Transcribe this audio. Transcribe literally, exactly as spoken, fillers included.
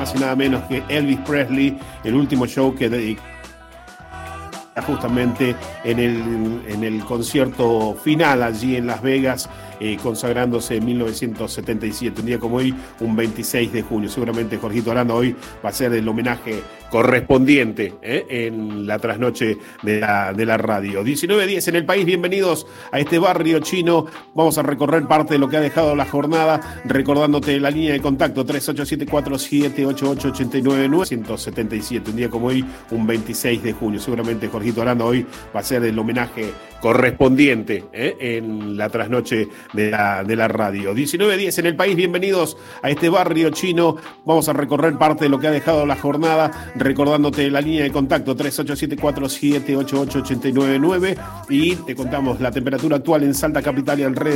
más y nada menos que Elvis Presley, el último show que dedicó justamente en el, en el concierto final allí en Las Vegas, eh, consagrándose en mil novecientos setenta y siete, un día como hoy, un veintiséis de junio. Seguramente Jorgito Aranda hoy va a ser el homenaje correspondiente eh, en la trasnoche de la, de la radio. diecinueve diez en el país, bienvenidos a este barrio chino. Vamos a recorrer parte de lo que ha dejado la jornada, recordándote la línea de contacto tres ocho siete cuatro siete ocho ocho ocho nueve nueve ciento setenta y siete, un día como hoy, un veintiséis de junio. Seguramente Jorgito Aranda hoy va a ser el homenaje correspondiente eh, en la trasnoche de la, de la radio. diecinueve diez en el país, bienvenidos a este barrio chino. Vamos a recorrer parte de lo que ha dejado la jornada, recordándote la línea de contacto tres ocho siete cuatro siete ocho ocho ocho nueve nueve y te contamos la temperatura actual en Salta capital y alrededor.